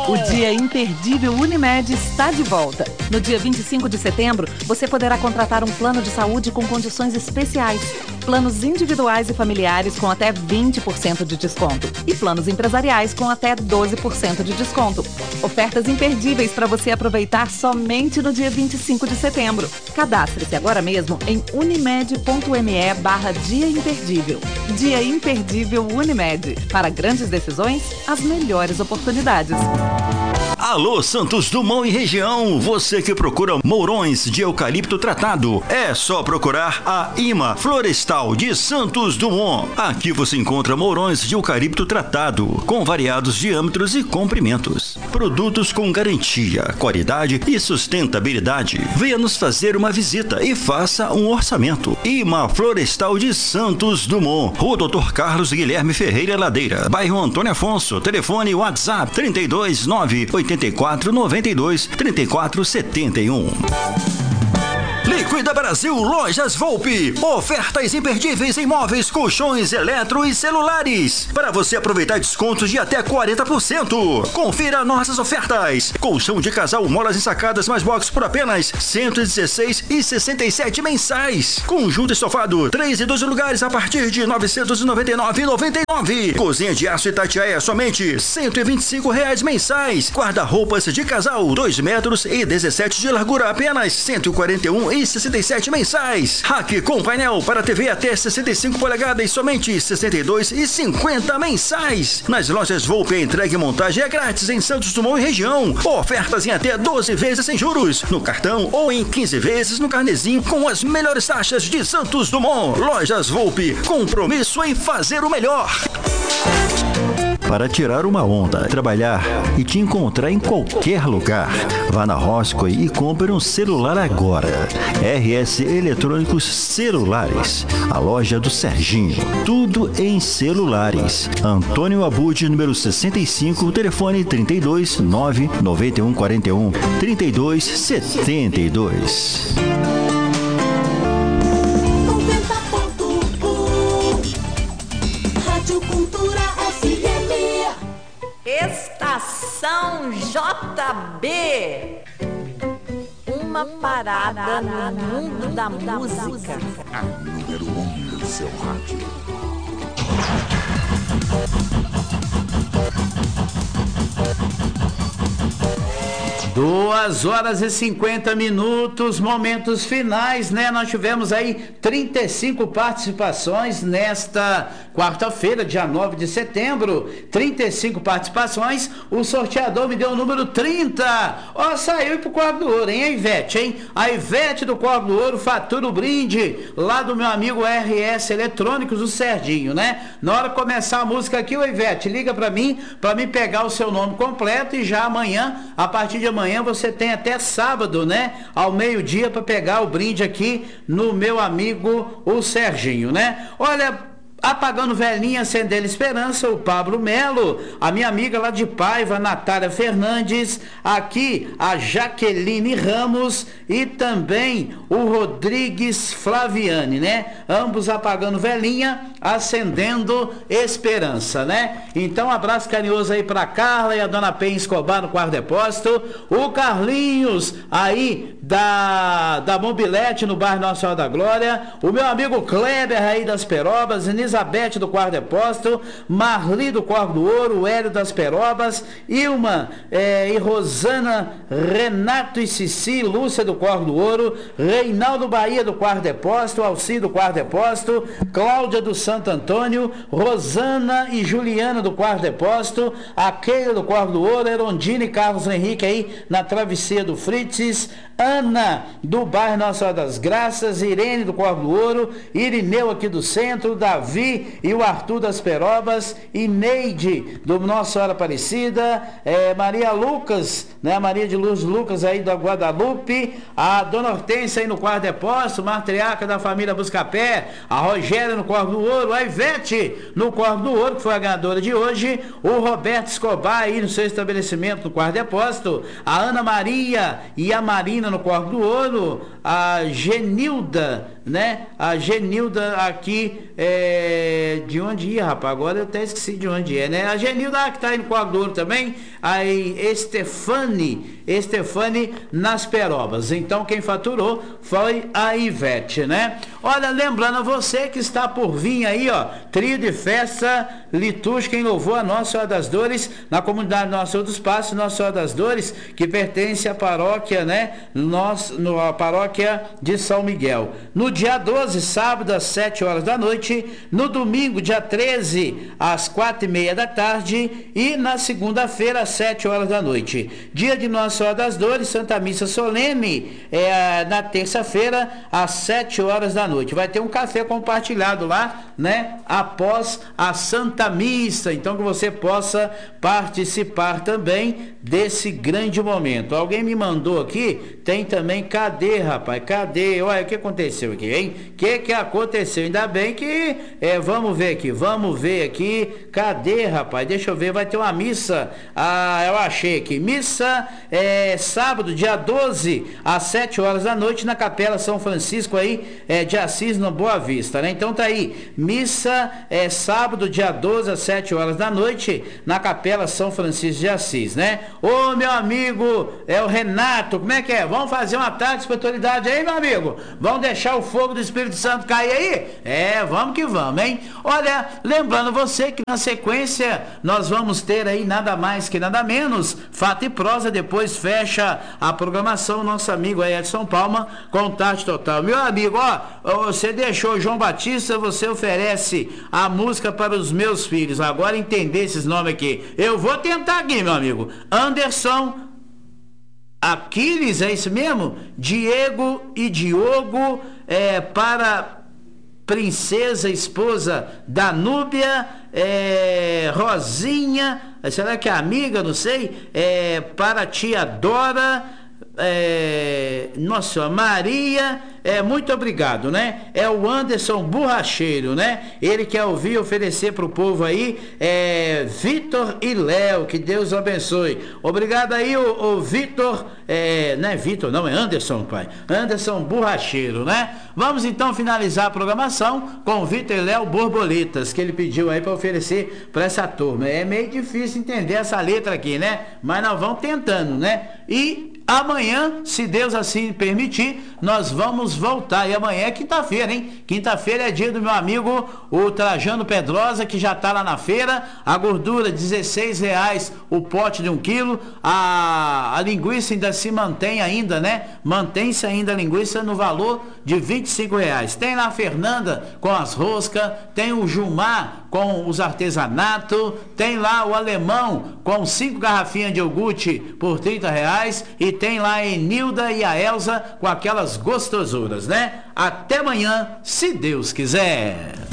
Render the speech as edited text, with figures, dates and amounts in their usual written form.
O Dia Imperdível Unimed está de volta. No dia 25 de setembro, você poderá contratar um plano de saúde com condições especiais. Planos individuais e familiares com até 20% de desconto. E planos empresariais com até 12% de desconto. Ofertas imperdíveis para você aproveitar somente no dia 25 de setembro. Cadastre-se agora mesmo em unimed.me/Dia Imperdível. Dia Imperdível Unimed. Para grandes decisões, as melhores oportunidades. Alô, Santos Dumont e região, você que procura mourões de eucalipto tratado, é só procurar a IMA Florestal de Santos Dumont. Aqui você encontra mourões de eucalipto tratado, com variados diâmetros e comprimentos. Produtos com garantia, qualidade e sustentabilidade. Venha nos fazer uma visita e faça um orçamento. IMA Florestal de Santos Dumont, Rua Dr. Carlos Guilherme Ferreira Ladeira, bairro Antônio Afonso, telefone WhatsApp 329 84 92 34 71. Liquida Brasil Lojas Volpe. Ofertas imperdíveis em móveis, colchões, eletro e celulares. Para você aproveitar descontos de até 40%. Confira nossas ofertas. Colchão de casal, molas ensacadas mais box por apenas R$ 116,67 mensais. Conjunto estofado, 3 e 12 lugares a partir de R$ 999,99. Cozinha de aço Itatiaia, somente R$ 125 mensais. Guarda-roupas de casal, 2 metros e 17 de largura, apenas R$ 141,67 mensais. Rack com painel para TV até 65 polegadas, somente R$ 62,50 mensais. Nas lojas Volpe, a entrega e montagem é grátis em Santos Dumont e região. Ofertas em até 12 vezes sem juros no cartão ou em 15 vezes no carnezinho com as melhores taxas de Santos Dumont. Lojas Volpe, compromisso em fazer o melhor. Para tirar uma onda, trabalhar e te encontrar em qualquer lugar. Vá na Roscoe e compre um celular agora. RS Eletrônicos Celulares, a loja do Serginho. Tudo em celulares. Antônio Abud, número 65, telefone 32 991 41 32 72. Estação JB. Uma parada no mundo da música. A número 1 do seu rádio. 2h50, momentos finais, né? Nós tivemos aí 35 participações nesta quarta-feira, dia 9 de setembro. 35 participações. O sorteador me deu o número 30. Ó, saiu pro Corvo do Ouro, hein, a Ivete, hein? A Ivete do Corvo do Ouro fatura o brinde lá do meu amigo RS Eletrônicos, o Serginho, né? Na hora de começar a música aqui, o Ivete, liga pra mim pegar o seu nome completo e já amanhã, a partir de amanhã, você tem até sábado, né? Ao meio-dia para pegar o brinde aqui no meu amigo, o Serginho, né? Olha, apagando velhinha, acendendo esperança, o Pablo Melo, a minha amiga lá de Paiva, Natália Fernandes, aqui a Jaqueline Ramos e também o Rodrigues Flaviane, né? Ambos apagando velhinha, acendendo esperança, né? Então, um abraço carinhoso aí pra Carla e a dona Pen Escobar no quarto depósito, o Carlinhos aí da Mobilete no bairro Nossa Senhora da Glória, o meu amigo Kleber aí das Perobas, Elizabeth do quarto depósito, Marli do Corvo do Ouro, o Hélio das Perobas, Ilma e Rosana, Renato e Cici, Lúcia do Corvo do Ouro, Reinaldo Bahia do quarto depósito, Alci do quarto depósito, Cláudia do Santo Antônio, Rosana e Juliana do quarto depósito, a Keila do Corvo do Ouro, Erondine e Carlos Henrique aí na travessia do Fritzes, Ana do bairro Nossa Senhora das Graças, Irene do Corvo do Ouro, Irineu aqui do centro, Davi e o Arthur das Perobas, e Neide do Nossa Senhora Aparecida, Maria Lucas né? A Maria de Luz Lucas aí da Guadalupe, a Dona Hortência aí no Quarto Depósito, matriarca da família Buscapé, a Rogéria no Corvo do Ouro, a Ivete no Corvo do Ouro, que foi a ganhadora de hoje, o Roberto Escobar aí no seu estabelecimento no Quarto Depósito, a Ana Maria e a Marina no Corvo do Ouro, a Genilda, né? A Genilda aqui, de onde ia, rapaz? Agora eu até esqueci de onde é, né? A Genilda que tá aí no Corvo do Ouro também, a Estefane nas Perobas. Então quem faturou foi a Ivete, né? Olha, lembrando a você que está por vir aí, ó, trio de festa litúrgica em louvor a Nossa Senhora das Dores, na comunidade Nossa Senhora dos Passos, Nossa Senhora das Dores, que pertence à paróquia, né? A paróquia de São Miguel. No dia 12, sábado, às 7 horas da noite, no domingo, dia 13, às 4h30 da tarde, e na segunda-feira, às 7 horas da noite. Dia de Nossa Senhora das Dores, Santa Missa Solene, na terça-feira, às 7 horas da noite. Vai ter um café compartilhado lá, né? Após a Santa Missa, então que você possa participar também desse grande momento. Alguém me mandou aqui, tem também, cadê, rapaz? Cadê? Olha, o que aconteceu aqui, hein? O que aconteceu? Ainda bem que, vamos ver aqui, cadê, rapaz? Deixa eu ver, vai ter uma missa, eu achei aqui, missa, sábado, dia 12, às 7 horas da noite, na Capela São Francisco aí, de Assis, no Boa Vista, né? Então tá aí, missa, sábado, dia 12, às 7 horas da noite, na Capela São Francisco de Assis, né? Ô, meu amigo, o Renato, como é que é? Vamos fazer uma tarde de espiritualidade aí, meu amigo? Vamos deixar o fogo do Espírito Santo cair aí? Vamos que vamos, hein? Olha, lembrando você que na sequência nós vamos ter aí nada mais que nada menos, Fato e Prosa, depois fecha a programação, nosso amigo aí Edson Palma, com Tarde Total. Meu amigo, ó, você deixou o João Batista, você oferece a música para os meus filhos. Agora entender esses nomes aqui. Eu vou tentar aqui, meu amigo. Anderson, Aquiles, é isso mesmo? Diego e Diogo, para Princesa, esposa da Núbia, Rosinha, será que é amiga? Não sei. Para tia Dora, Nossa Maria, muito obrigado, né? É o Anderson Borracheiro, né? Ele quer ouvir, oferecer pro povo aí, Vitor e Léo, que Deus abençoe. Obrigado aí, o Vitor, não é Vitor, não, é Anderson, pai. Anderson Borracheiro, né? Vamos então finalizar a programação com o Vitor e Léo Borboletas, que ele pediu aí para oferecer para essa turma. É meio difícil entender essa letra aqui, né? Mas nós vamos tentando, né? E amanhã, se Deus assim permitir, nós vamos voltar. E amanhã é quinta-feira, hein? Quinta-feira é dia do meu amigo, o Trajano Pedrosa, que já tá lá na feira. A gordura, R$16 o pote de 1 quilo. A linguiça ainda se mantém ainda, né? Mantém-se ainda a linguiça no valor de R$25. Tem lá a Fernanda com as roscas, tem o Gilmar com os artesanatos, tem lá o Alemão com 5 garrafinhas de iogurte por R$30 e tem lá a Enilda e a Elza com aquelas gostosuras, né? Até amanhã, se Deus quiser.